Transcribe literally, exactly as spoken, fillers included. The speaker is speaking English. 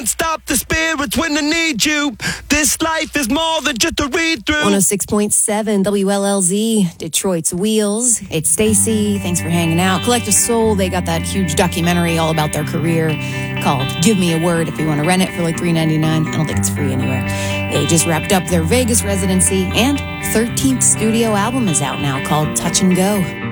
Stop the spirits when they need you. This life is more than just a read-through. one oh six point seven W L L Z, Detroit's Wheels. It's Stacy. Thanks for hanging out. Collective Soul, they got that huge documentary all about their career called Give Me a Word if you want to rent it for like three ninety-nine. I don't think it's free anywhere. They just wrapped up their Vegas residency, and thirteenth studio album is out now called Touch and Go.